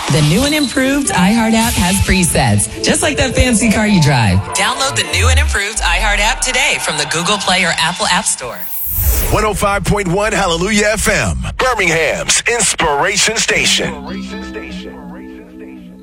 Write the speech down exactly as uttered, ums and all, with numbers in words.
The new and improved iHeart app has presets, just like that fancy car you drive. Download the new and improved iHeart app today from the Google Play or Apple App Store. one oh five point one Hallelujah F M, Birmingham's Inspiration Station.